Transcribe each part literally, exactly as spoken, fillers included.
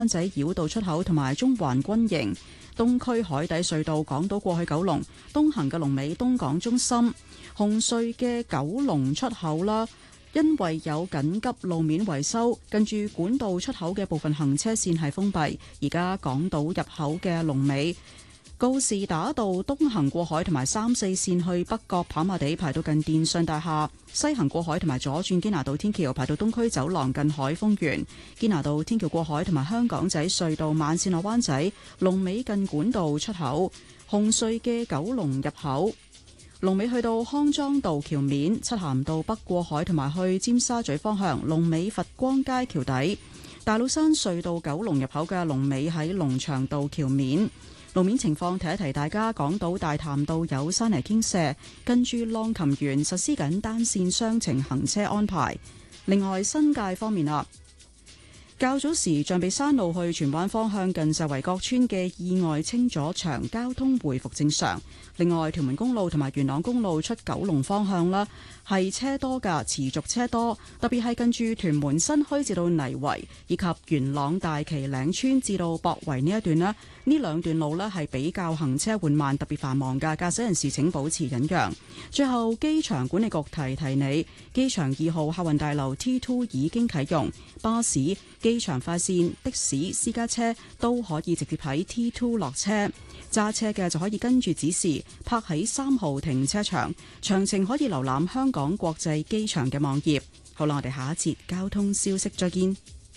灣仔繞道出口同埋中環軍營，東區海底隧道港島過去九龍東行嘅龍尾東港中心，紅隧嘅九龍出口啦，因為有緊急路面維修，近住管道出口嘅部分行車線係封閉，而家港島入口嘅龍尾告士打道東行過海同埋三四線去北角跑馬地排到近電信大廈，西行過海同埋左轉堅拿道天橋排到東區走廊近海峰園，堅拿道天橋過海同埋香港仔隧道慢線落灣仔龍尾近管道出口，紅隧嘅九龍入口龍尾去到康莊道橋面，漆咸道北過海同埋去尖沙咀方向龍尾佛光街橋底，大老山隧道九龍入口嘅龍尾喺龍翔道橋面。路面情況提一提大家，港島大潭道有山泥傾瀉，跟住浪琴園實施緊單線雙程行車安排。另外新界方面啊，較早時象鼻山路去荃灣方向近石圍角村嘅意外清咗場，交通回復正常。另外屯門公路同埋元朗公路出九龍方向啦，係車多㗎，持續車多，特別係近住屯門新墟至到泥圍，以及元朗大旗嶺村至到博圍呢一段啦。呢兩段路呢係比較行車緩慢，特別繁忙㗎，駕駛人士請保持忍讓。最後，機場管理局提提你，機場二號客運大樓 T 二 已經啟用，巴士、機場快線、的士、私家車都可以直接喺 T 二 落車。揸車嘅就可以跟住指示泊喺三號停車場，詳情可以瀏覽香港國際機場嘅網頁。好啦，我哋下一節交通消息再見。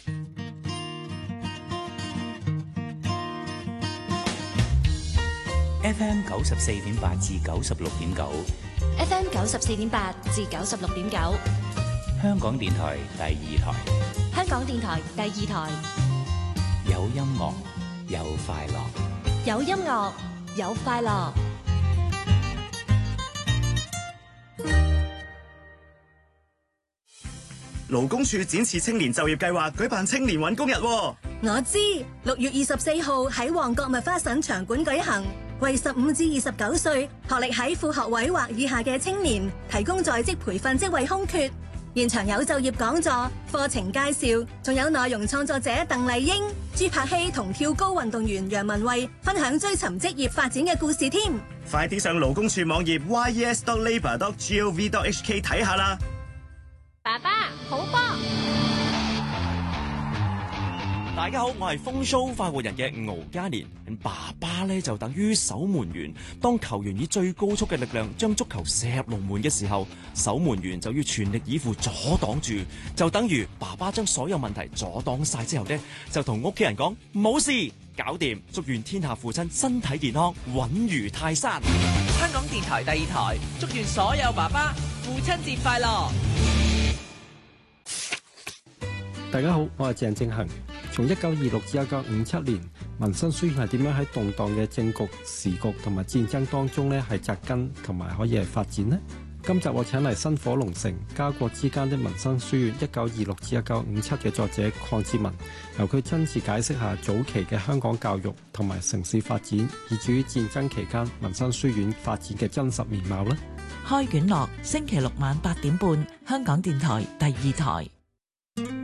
F M 九十四點八至九十六點九 ，F M 九十四點八至九十六點九， 香港電台第二台， 香港電台第二台， 有音樂，有快樂。 有音樂，有快樂。 勞工處展示青年就業計劃舉辦青年搵工日。 我知，六月二十四號喺旺角麥花臣場館舉行，為十五至二十九歲學歷喺副學位或以下嘅青年提供在職培訓職位空缺。現場有就業講座、課程介紹，仲有內容創作者鄧麗英、朱柏希同跳高運動員楊文慧分享追尋職業發展嘅故事添。 快啲上勞工處網頁 y e s dot labour dot gov dot h k 睇下啦！ 爸爸，好波！ 大家好，我係風騷快活人嘅敖嘉年。爸爸咧就等於守門員，當球員以最高速嘅力量將足球射入龍門嘅時候，守門員就要全力以赴阻擋住，就等於爸爸將所有問題阻擋晒之後呢，就同屋企人講冇事，搞掂。祝願天下父親身體健康，穩如泰山。 香港電台第二台，祝願所有爸爸父親節快樂。 大家好，我係鄭正恒。從一九二六至一九五七年，民生書院係點樣喺動盪嘅政局、時局同埋戰爭當中呢係扎根同埋可以係發展呢？今集我請嚟薪火龍城家國之間的民生書院一九二六至一九五七嘅作者鄺志文，由佢親自解釋下早期嘅香港教育同埋城市發展，以至於戰爭期間民生書院發展嘅真實面貌呢。 開卷樂，星期六晚八點半，香港電台第二台。